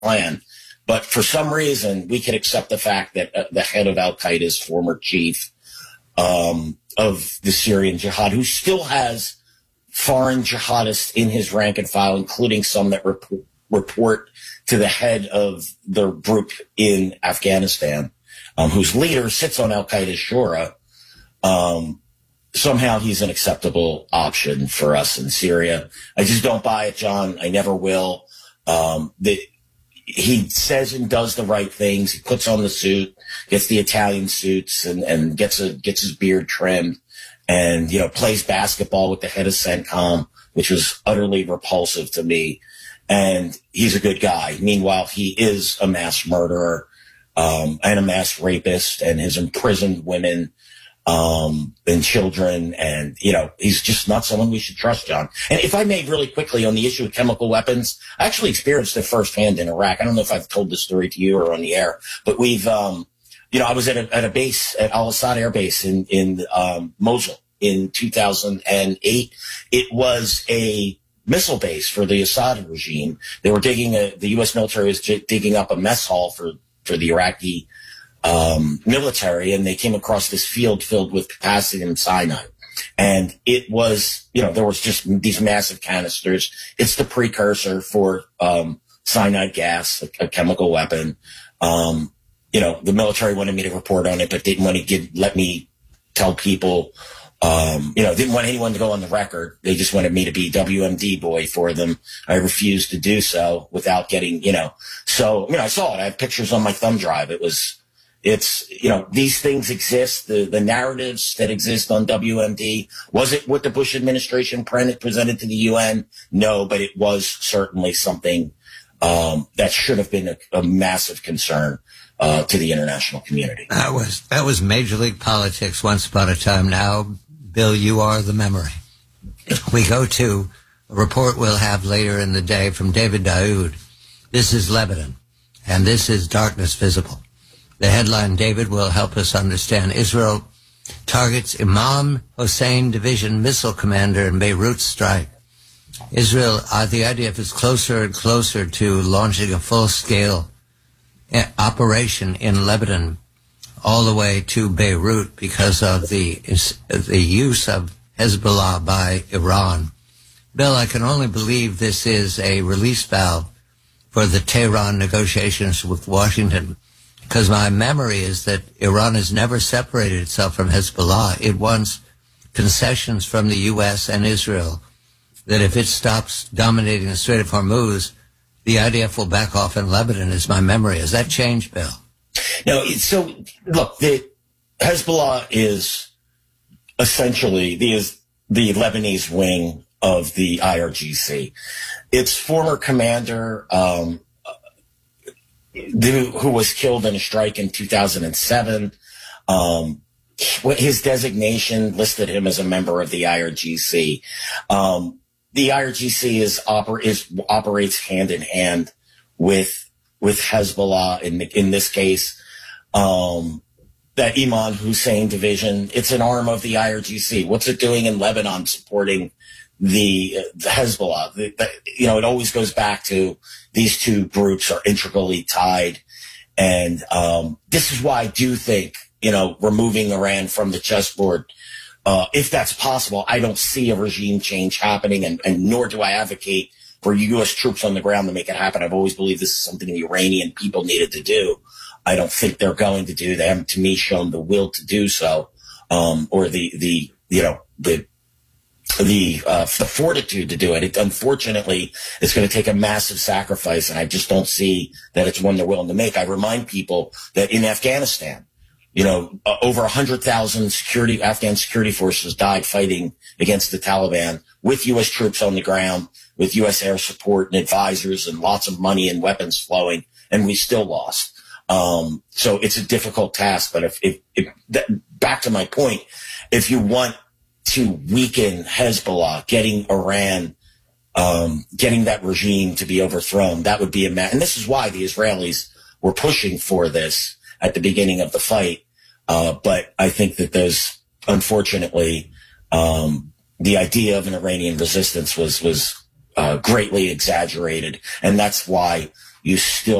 plan. But for some reason, we can accept the fact that the head of Al-Qaeda's former chief of the Syrian jihad, who still has foreign jihadists in his rank and file, including some that report to the head of the group in Afghanistan, whose leader sits on Al-Qaeda's Shura. Somehow he's an acceptable option for us in Syria. I just don't buy it, John. I never will. He says and does the right things. He puts on the suit, gets the Italian suits, and gets his beard trimmed, and plays basketball with the head of CENTCOM, which was utterly repulsive to me. And he's a good guy. Meanwhile, he is a mass murderer and a mass rapist, and has imprisoned women and children, and he's just not someone we should trust, John. And if I may, really quickly, on the issue of chemical weapons, I actually experienced it firsthand in Iraq. I don't know if I've told this story to you or on the air, but we've I was at a base at Al-Assad Air Base in Mosul in 2008. It was a missile base for the Assad regime. They were the U.S. military was digging up a mess hall for the Iraqi military, and they came across this field filled with potassium cyanide. And it was, there was just these massive canisters. It's the precursor for cyanide gas, a chemical weapon. The military wanted me to report on it, but didn't want to let me tell people, didn't want anyone to go on the record. They just wanted me to be WMD boy for them. I refused to do so without getting, so, I saw it. I have pictures on my thumb drive. These things exist. The narratives that exist on WMD. Was it what the Bush administration presented to the UN? No, but it was certainly something, that should have been a massive concern, to the international community. That was Major League politics once upon a time. Now, Bill, you are the memory. We go to a report we'll have later in the day from David Daoud. This is Lebanon, and this is Darkness Visible. The headline, David, will help us understand. Israel targets Imam Hossein Division missile commander in Beirut strike. Israel, the IDF is closer and closer to launching a full-scale operation in Lebanon all the way to Beirut because of the use of Hezbollah by Iran. Bill, I can only believe this is a release valve for the Tehran negotiations with Washington, because my memory is that Iran has never separated itself from Hezbollah. It wants concessions from the U.S. and Israel that if it stops dominating the Strait of Hormuz, the IDF will back off in Lebanon, is my memory. Has that changed, Bill? No, so, look, the Hezbollah is essentially the Lebanese wing of the IRGC. Its former commander, who was killed in a strike in 2007, his designation listed him as a member of the IRGC. The IRGC operates hand in hand with Hezbollah in this case. That Imam Hussein division, it's an arm of the IRGC. What's it doing in Lebanon supporting the Hezbollah? It always goes back to these two groups are integrally tied. And this is why I do think, removing Iran from the chessboard, if that's possible, I don't see a regime change happening, and nor do I advocate for U.S. troops on the ground to make it happen. I've always believed this is something the Iranian people needed to do. I don't think they're going to do. They haven't, to me, shown the will to do so, or the fortitude to do it. Unfortunately, it's going to take a massive sacrifice, and I just don't see that it's one they're willing to make. I remind people that in Afghanistan, over 100,000 Afghan security forces died fighting against the Taliban with U.S. troops on the ground, with U.S. air support and advisors and lots of money and weapons flowing, and we still lost. So it's a difficult task, but back to my point, if you want to weaken Hezbollah, getting Iran, getting that regime to be overthrown, that would be and this is why the Israelis were pushing for this at the beginning of the fight. But I think that unfortunately, the idea of an Iranian resistance was greatly exaggerated. And that's why you still